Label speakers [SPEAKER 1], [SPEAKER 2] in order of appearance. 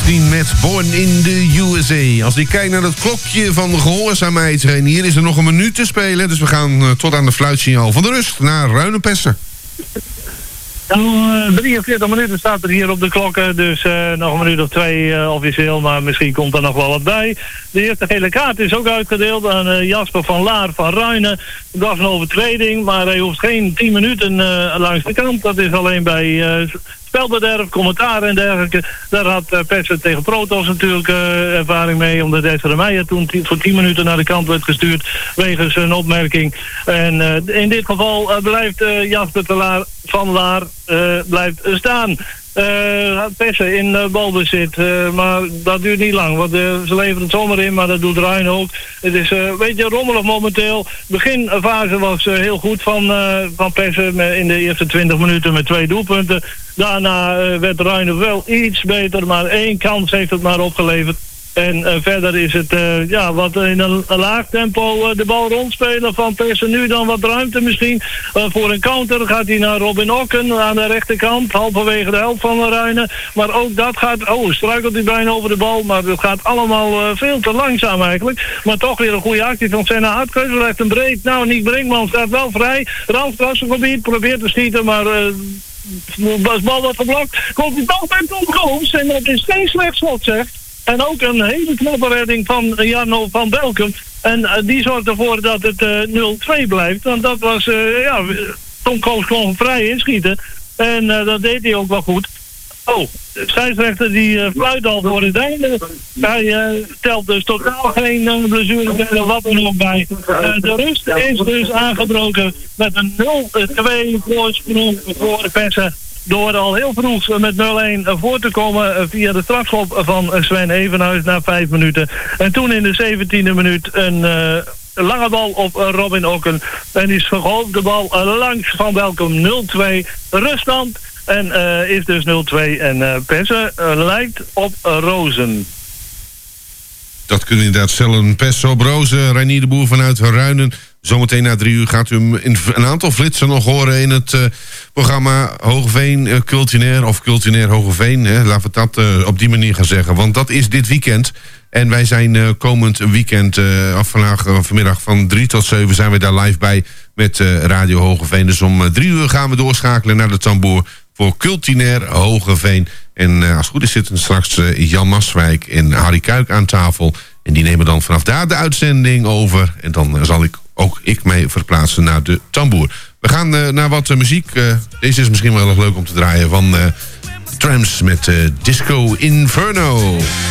[SPEAKER 1] Springsteen met Born in the USA. Als ik kijk naar het klokje van de gehoorzaamheid, hier is er nog een minuut te spelen. Dus we gaan tot aan de fluitsignaal van de rust naar Ruinepessen.
[SPEAKER 2] 43 minuten staat er hier op de klokken, dus nog een minuut of 2 officieel, maar misschien komt er nog wel wat bij. De eerste gele kaart is ook uitgedeeld aan Jasper van Laar van Ruinen. Dat was een overtreding, maar hij hoeft geen 10 minuten langs de kant. Dat is alleen bij spelbederf, commentaar en dergelijke. Daar had Pessen tegen Protos natuurlijk ervaring mee, omdat Desiree Meijer toen voor 10 minuten naar de kant werd gestuurd wegens een opmerking. En in dit geval blijft Jasper van Laar blijft staan. Pessen in balbezit, maar dat duurt niet lang, want ze leveren het zomaar in, maar dat doet Ruin ook. Het is een beetje rommelig momenteel. Beginfase was heel goed van Pessen in de eerste 20 minuten met 2 doelpunten. Daarna werd Ruin wel iets beter, maar 1 kans heeft het maar opgeleverd. En verder is het wat in een laag tempo de bal rondspelen van Pessen. Nu dan wat ruimte misschien voor een counter. Gaat hij naar Robin Okken aan de rechterkant. Halverwege de helft van de Ruinen. Maar ook dat gaat... struikelt hij bijna over de bal. Maar het gaat allemaal veel te langzaam eigenlijk. Maar toch weer een goede actie van Senna Hartkeuze. Legt een breed. Nou, Nick Brinkman staat wel vrij. Randstrafgebied probeert te schieten, maar... als bal wordt geblokt, komt hij toch bij Tom Gooms. En dat is geen slecht schot, zeg. En ook een hele knappe redding van Jarno van Belkum. En die zorgt ervoor dat het 0-2 blijft. Want dat was, Tom Gooms kon vrij inschieten. En dat deed hij ook wel goed. De scheidsrechter die fluit al door het einde. Hij telt dus totaal geen blessure of wat dan ook bij. De rust is dus aangebroken met een 0-2 voorsprong voor Pessen. Door al heel vroeg met 0-1 voor te komen via de strafschop van Sven Evenhuis na 5 minuten. En toen in de 17e minuut een lange bal op Robin Okken. En die schoot de bal langs Van Belkom 0-2 ruststand. En is dus 0-2 en Pessen lijkt op Rozen.
[SPEAKER 1] Dat kunnen inderdaad stellen. Pessen op Rozen, Reinier de Boer vanuit Ruinen. Zometeen na 3 uur gaat u hem in een aantal flitsen nog horen in het programma Hogeveen Cultinair of Cultinair Hogeveen. Laten we dat op die manier gaan zeggen. Want dat is dit weekend. En wij zijn komend weekend, vanmiddag van 3 tot 7 zijn we daar live bij met Radio Hogeveen. Dus om 3 uur gaan we doorschakelen naar de tamboer voor Cultinair Hogeveen. En als het goed is zitten straks Jan Maswijk en Harry Kuik aan tafel. En die nemen dan vanaf daar de uitzending over. En dan zal ik mij verplaatsen naar de tamboer. We gaan naar wat muziek. Deze is misschien wel erg leuk om te draaien van Trams met Disco Inferno.